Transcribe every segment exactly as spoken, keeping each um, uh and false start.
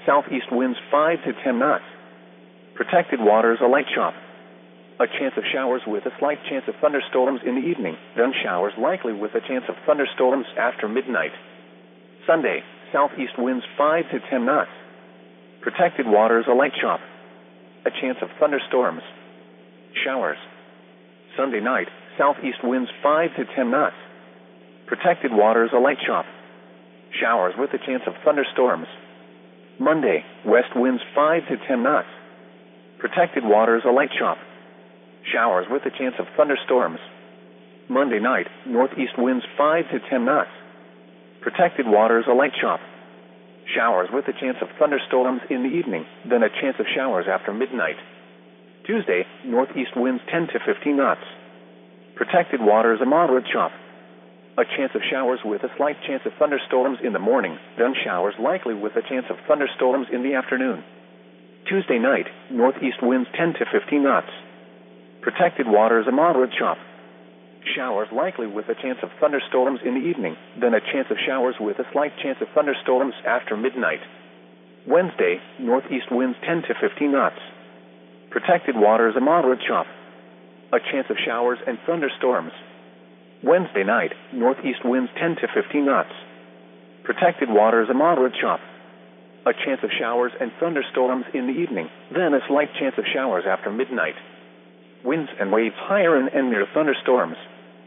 southeast winds five to ten knots. Protected waters a light chop. A chance of showers with a slight chance of thunderstorms in the evening, then showers likely with a chance of thunderstorms after midnight. Sunday, southeast winds five to ten knots. Protected waters a light chop. A chance of thunderstorms. Showers. Sunday night, southeast winds five to ten knots. Protected waters a light chop. Showers with a chance of thunderstorms. Monday, west winds five to ten knots. Protected waters a light chop. Showers with a chance of thunderstorms. Monday night, northeast winds five to ten knots. Protected waters a light chop. Showers with a chance of thunderstorms in the evening, then a chance of showers after midnight. Tuesday, northeast winds ten to fifteen knots. Protected waters a moderate chop. A chance of showers with a slight chance of thunderstorms in the morning, then showers likely with a chance of thunderstorms in the afternoon. Tuesday night, northeast winds ten to fifteen knots. Protected waters a moderate chop. Showers likely with a chance of thunderstorms in the evening, then a chance of showers with a slight chance of thunderstorms after midnight. Wednesday, northeast winds ten to fifteen knots. Protected waters a moderate chop. A chance of showers and thunderstorms. Wednesday night, northeast winds ten to fifteen knots. Protected waters a moderate chop. A chance of showers and thunderstorms in the evening, then a slight chance of showers after midnight. Winds and waves higher and, and near thunderstorms.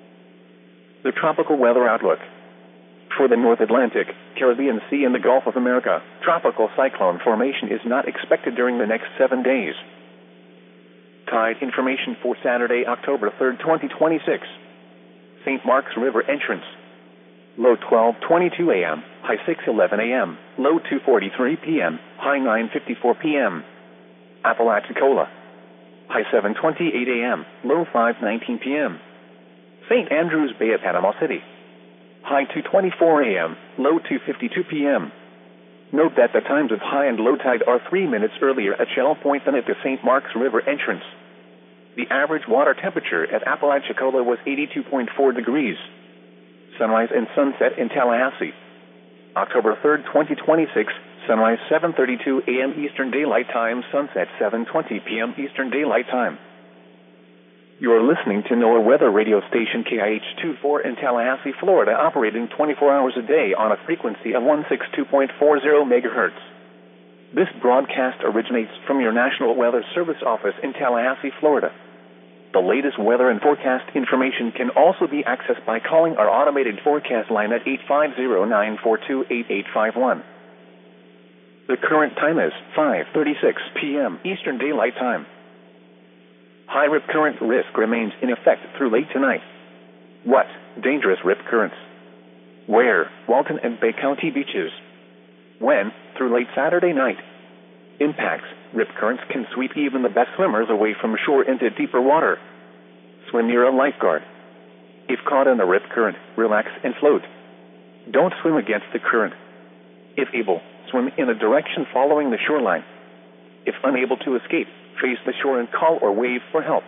The tropical weather outlook. For the North Atlantic, Caribbean Sea and the Gulf of America, tropical cyclone formation is not expected during the next seven days. Tide information for Saturday, October third, twenty twenty-six. Saint Mark's River entrance. Low twelve twenty-two a m, high six eleven a m, low two forty-three p m, high nine fifty-four p m Apalachicola. High seven twenty-eight a m, low five nineteen p m Saint Andrews Bay at Panama City. High two twenty-four a m, low two fifty-two p m Note that the times of high and low tide are three minutes earlier at Shell Point than at the Saint Mark's River entrance. The average water temperature at Apalachicola was eighty-two point four degrees. Sunrise and sunset in Tallahassee. October third, twenty twenty-six, sunrise seven thirty-two a m Eastern Daylight Time, sunset seven twenty p m Eastern Daylight Time. You are listening to NOAA weather radio station K I H twenty-four in Tallahassee, Florida, operating twenty-four hours a day on a frequency of one sixty-two point four zero megahertz. This broadcast originates from your National Weather Service office in Tallahassee, Florida. The latest weather and forecast information can also be accessed by calling our automated forecast line at eight five zero, nine four two, eight eight five one. The current time is five thirty-six p m Eastern Daylight Time. High rip current risk remains in effect through late tonight. What? Dangerous rip currents. Where? Walton and Bay County beaches. When? Through late Saturday night. Impacts. Rip currents can sweep even the best swimmers away from shore into deeper water. Swim near a lifeguard. If caught in a rip current, relax and float. Don't swim against the current. If able, swim in a direction following the shoreline. If unable to escape, face the shore and call or wave for help.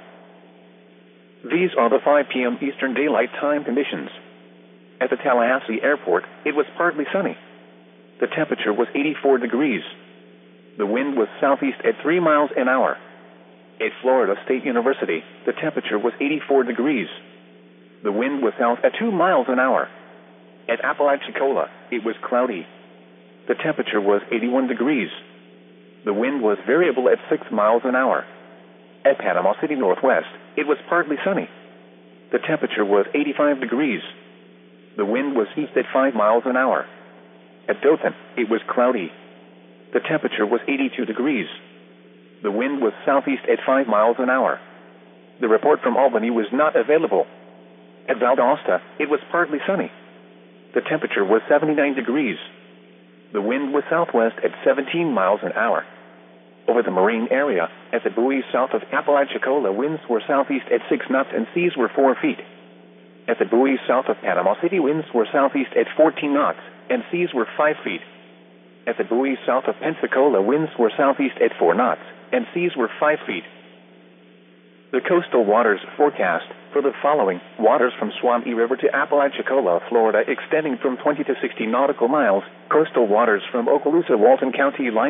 These are the five p m Eastern Daylight Time conditions. At the Tallahassee Airport, it was partly sunny. The temperature was eighty-four degrees. The wind was southeast at three miles an hour. At Florida State University, the temperature was eighty-four degrees. The wind was south at two miles an hour. At Apalachicola, it was cloudy. The temperature was eighty-one degrees. The wind was variable at six miles an hour. At Panama City Northwest, it was partly sunny. The temperature was eighty-five degrees. The wind was east at five miles an hour. At Dothan, it was cloudy. The temperature was eighty-two degrees. The wind was southeast at five miles an hour. The report from Albany was not available. At Valdosta, it was partly sunny. The temperature was seventy-nine degrees. The wind was southwest at seventeen miles an hour. Over the marine area, at the buoys south of Apalachicola, winds were southeast at six knots and seas were four feet. At the buoys south of Panama City, winds were southeast at fourteen knots and seas were five feet. At the buoys south of Pensacola, winds were southeast at four knots and seas were five feet. The coastal waters forecast for the following: waters from Suwannee River to Apalachicola, Florida, extending from twenty to sixty nautical miles. Coastal waters from Okaloosa, Walton County line